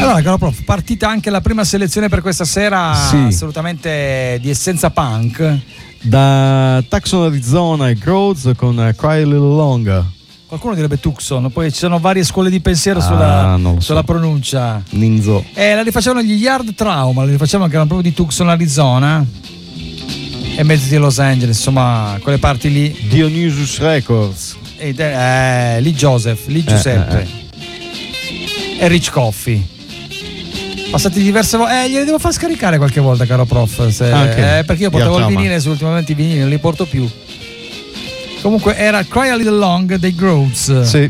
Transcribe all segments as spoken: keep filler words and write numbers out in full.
Allora, caro prof, partita anche la prima selezione per questa sera, sì. assolutamente di essenza punk. Da Tucson, Arizona e Groves con Cry a Little Longer. Qualcuno direbbe Tucson, poi ci sono varie scuole di pensiero Ah, sulla, non lo so. sulla pronuncia. Ninzo. Eh, la rifacevano gli Yard Trauma, la rifacevano che erano proprio di Tucson, Arizona e mezzi di Los Angeles, insomma, quelle parti lì. Dionysus Records. Ed è, eh, lì Joseph, lì Giuseppe eh, eh. e Rich Coffee. Passati diverse volte, eh, gliele devo far scaricare qualche volta, caro prof. Se, Anche. eh, perché io portavo il Trauma. vinile, se ultimamente i vinili non li porto più. Comunque era Cry a Little Long dei Groves. Sì.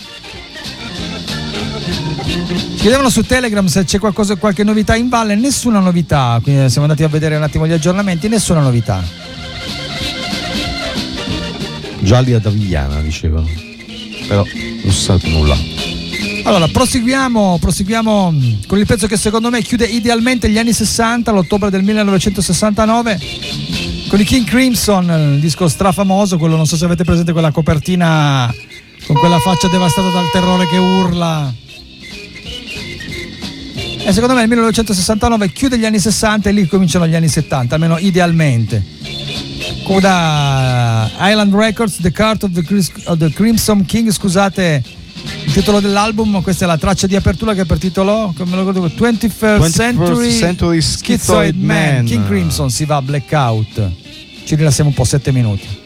Ci chiedevano su Telegram se c'è qualcosa, qualche novità in valle. Nessuna novità, quindi siamo andati a vedere un attimo gli aggiornamenti. Nessuna novità. Gialli ad Avigliana, dicevano. Però non si sa nulla. Allora, proseguiamo, proseguiamo con il pezzo che secondo me chiude idealmente gli anni sessanta, l'ottobre del millenovecentosessantanove, con i King Crimson, il disco strafamoso, quello, non so se avete presente quella copertina con quella faccia devastata dal terrore che urla. E secondo me il millenovecentosessantanove chiude gli anni sessanta e lì cominciano gli anni settanta, almeno idealmente. Come da Island Records, The Cart of the, Cris- of the Crimson King, scusate il titolo dell'album, questa è la traccia di apertura che per titolo, come lo ricordo, twenty-first Century, Century Schizoid Man. Man. King Crimson si va a blackout. Ci rilassiamo un po', sette minuti.